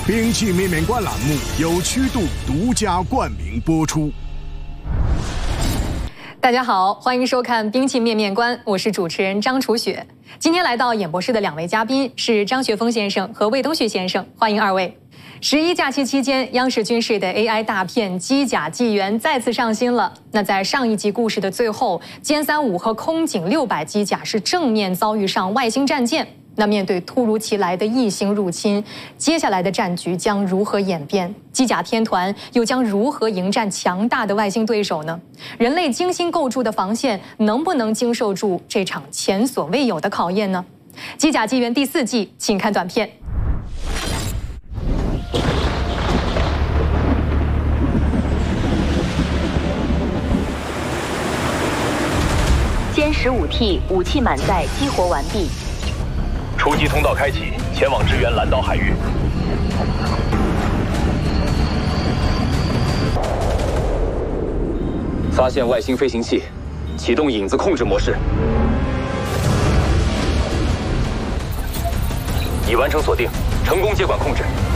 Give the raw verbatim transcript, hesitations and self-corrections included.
兵器面面观栏目由曲度独家冠名播出。 大家好，欢迎收看《兵器面面观》，我是主持人张楚雪。今天来到演播室的两位嘉宾是张学峰先生和魏东旭先生，欢迎二位。十一假期期间，央视军事的 A I 大片《机甲纪元》再次上新了。那在上一集故事的最后，歼三五和空警六百机甲是正面遭遇上外星战舰。那面对突如其来的异形入侵，接下来的战局将如何演变？机甲天团又将如何迎战强大的外星对手呢？人类精心构筑的防线能不能经受住这场前所未有的考验呢？机甲纪元第四季，请看短片。 歼十五 T 武器满载，激活完毕。 出击通道开启，前往支援蓝岛海域。 发现外星飞行器，启动影子控制模式。 已完成锁定，成功接管控制。